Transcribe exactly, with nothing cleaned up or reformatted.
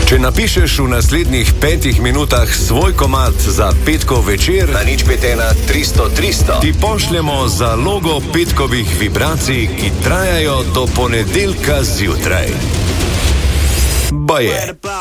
Če napišeš v naslednjih petih minutah svoj komad za petkov večer, na nič pet ena tristo tristo, ti pošljemo zalogo petkovih vibracij, ki trajajo do ponedeljka zjutraj. Baje.